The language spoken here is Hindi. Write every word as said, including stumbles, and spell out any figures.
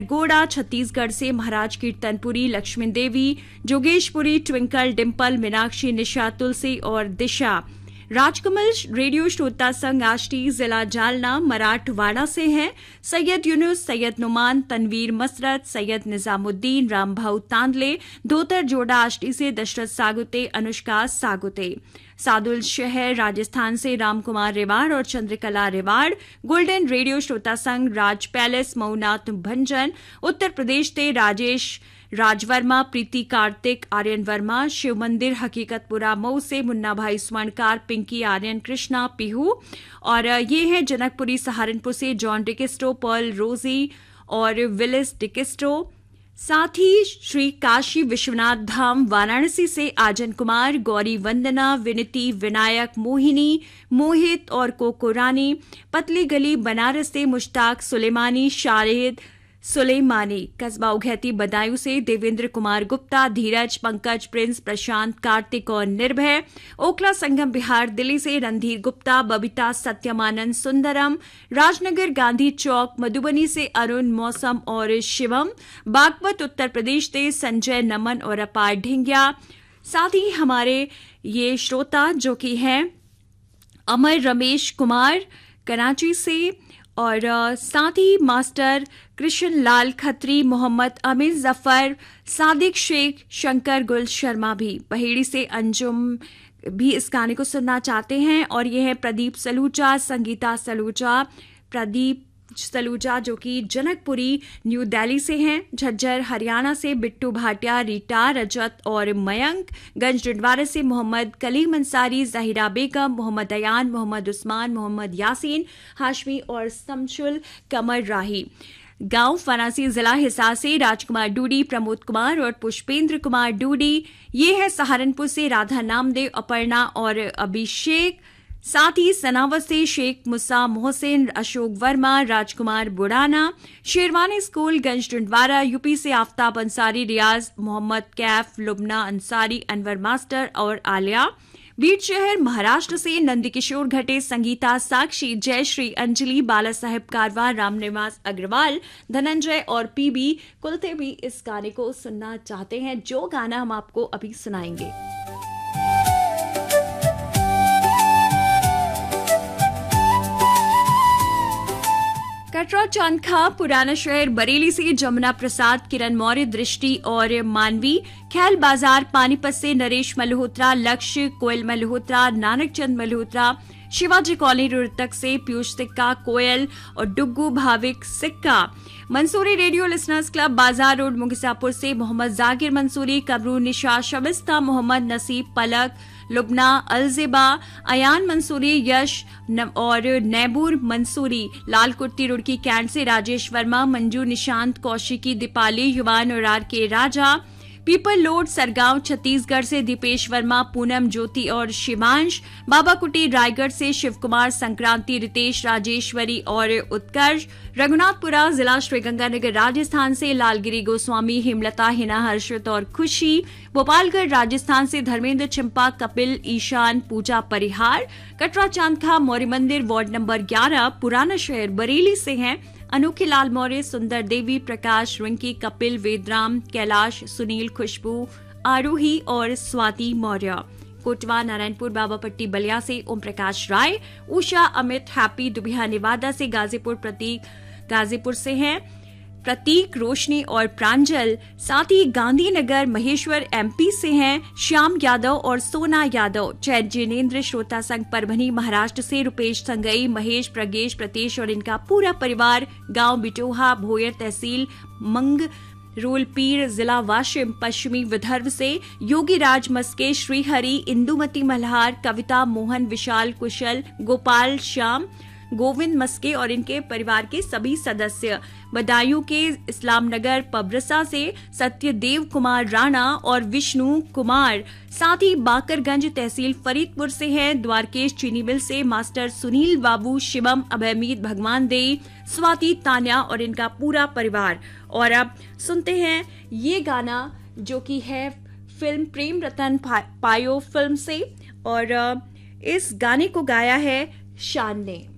गोड़ा छत्तीसगढ़ से महाराज कीर्तनपुरी, लक्ष्मी देवी, जोगेशपुरी, ट्विंकल, डिम्पल, मीनाक्षी, निशा, तुलसी और दिशा। राजकमल रेडियो श्रोता संघ आष्टी जिला जालना मराठवाड़ा से हैं। सैयद यूनुस, सैयद नुमान, तनवीर मसरत, सैयद निजामुद्दीन, रामभाऊ तांदले, धोतर जोड़ा आष्टी से दशरथ सागुते, अनुष्का सागुते। सादुल शहर राजस्थान से रामकुमार रेवाड़ और चंद्रकला रेवाड़। गोल्डन रेडियो श्रोता संघ राज पैलेस मऊनाथ भंजन। उत्तर प्रदेश से राजेश राजवर्मा, प्रीति कार्तिक, आर्यन वर्मा। शिव मंदिर हकीकतपुरा मऊ से मुन्ना भाई स्वर्णकार, पिंकी, आर्यन, कृष्णा, पीहू। और ये है जनकपुरी सहारनपुर से जॉन डिकिस्टो, पर्ल, रोजी और विलिस डिकिस्टो। साथ ही श्री काशी विश्वनाथ धाम वाराणसी से आजन कुमार, गौरी वंदना, विनती, विनायक, मोहिनी, मोहित और कोको रानी। पतली गली बनारस से मुश्ताक सुलेमानी, शाहिद सुलेमानी। कस्बा उघैती बदायूं से देवेंद्र कुमार गुप्ता, धीरज, पंकज, प्रिंस, प्रशांत, कार्तिक और निर्भय। ओखला संगम बिहार दिल्ली से रणधीर गुप्ता, बबीता, सत्यमानंद, सुंदरम। राजनगर गांधी चौक मधुबनी से अरुण, मौसम और शिवम। बागपत उत्तर प्रदेश से संजय, नमन और अपार ढिंगिया। साथ ही हमारे ये श्रोता जो कि हैं अमर रमेश कुमार कराची से, और साथ ही मास्टर कृष्ण लाल खत्री, मोहम्मद अमीर जफर, सादिक शेख, शंकर गुल शर्मा भी। पहेड़ी से अंजुम भी इस गाने को सुनना चाहते हैं। और ये है प्रदीप सलूजा, संगीता सलूजा, प्रदीप सलूजा जो कि जनकपुरी न्यू दिल्ली से हैं। झज्जर हरियाणा से बिट्टू भाटिया, रीटा, रजत और मयंक। गंज डिंडवारा से मोहम्मद कलीम अंसारी, जहीरा बेगम, मोहम्मद अयान, मोहम्मद उस्मान, मोहम्मद यासीन, हाशमी और समशुल कमर राही। गांव फनासी जिला हिसार से राजकुमार डूडी, प्रमोद कुमार और पुष्पेंद्र कुमार डूडी। ये है सहारनपुर से राधा नामदेव, अपर्णा और अभिषेक। साथ ही सनावत से शेख मुसा मोहसिन, अशोक वर्मा, राजकुमार बुड़ाना। शेरवानी स्कूल गंज डिंडवारा यूपी से आफ्ताब अंसारी, रियाज, मोहम्मद कैफ, लुबना अंसारी, अनवर मास्टर और आलिया। बीड शहर महाराष्ट्र से नंदकिशोर घटे, संगीता, साक्षी, जयश्री, अंजलि, बाला साहेब कारवा, रामनिवास अग्रवाल, धनंजय और पीबी कुलते भी इस गाने को सुनना चाहते हैं, जो गाना हम आपको अभी सुनाएंगे। कटरा चांदखा पुराना शहर बरेली से जमुना प्रसाद, किरण मौर्य, दृष्टि और मानवी। खैल बाजार पानीपत से नरेश मल्होत्रा, लक्ष्य, कोयल मल्होत्रा, नानक चंद मल्होत्रा। शिवाजी कॉलोनी रोहतक से पीयूष सिक्का, कोयल और डुग्गू भाविक सिक्का। मंसूरी रेडियो लिसनर्स क्लब बाजार रोड मुगसापुर से मोहम्मद जाकिर मंसूरी, कबरू, निशा, शबिस्ता, मोहम्मद नसीब, पलक, लुबना, अलजेबा, अयान मंसूरी, यश और नैबूर मंसूरी। लाल कुर्ती रुड़की कैंट से राजेश वर्मा, मंजू, निशांत, कौशिकी, दीपाली, युवान और आर के राजा। पीपल लोड सरगांव छत्तीसगढ़ से दीपेश वर्मा, पूनम, ज्योति और शिवांश। बाबा कुटी रायगढ़ से शिव कुमार, संक्रांति, रितेश, राजेश्वरी और उत्कर्ष। रघुनाथपुरा जिला श्रीगंगानगर राजस्थान से लालगिरी गोस्वामी, हेमलता, हिना, हर्षित और खुशी। भोपालगढ़ राजस्थान से धर्मेंद्र, चिंपा, कपिल, ईशान, पूजा परिहार। कटरा चांदखा मौर्य मंदिर वार्ड नंबर ग्यारह पुराना शहर बरेली से हैं अनोखी लाल मौर्य, सुंदर देवी, प्रकाश, रिंकी, कपिल, वेदराम, कैलाश, सुनील, खुशबू, आरोही और स्वाति मौर्य। कोटवा नारायणपुर बाबापट्टी बलिया से ओम प्रकाश राय, उषा, अमित, हैप्पी, दुबिया नेवादा से गाजीपुर प्रतीक गाजीपुर से हैं प्रतीक, रोशनी और प्रांजल। साथ ही गांधीनगर महेश्वर एमपी से हैं श्याम यादव और सोना यादव। जैन जिनेन्द्र श्रोता संघ परभनी महाराष्ट्र से रुपेश संगई, महेश, प्रगेश, प्रतेश और इनका पूरा परिवार। गांव बिटोहा भोयर तहसील मंग रोलपीर जिला वाशिम पश्चिमी विदर्भ से योगी राज मस्के, श्रीहरि, इंदुमती मल्हार, कविता, मोहन, विशाल, कुशल, गोपाल, श्याम, गोविंद मस्के और इनके परिवार के सभी सदस्य। बदायूं के इस्लामनगर पबरसा से सत्यदेव कुमार राणा और विष्णु कुमार। साथ ही बाकरगंज तहसील फरीदपुर से हैं द्वारकेश चीनी मिल से मास्टर सुनील बाबू, शिवम, अभयमीत, भगवान देई, स्वाति, तान्या और इनका पूरा परिवार। और अब सुनते हैं ये गाना जो कि है फिल्म प्रेम रतन पायो फिल्म से, और इस गाने को गाया है शान ने।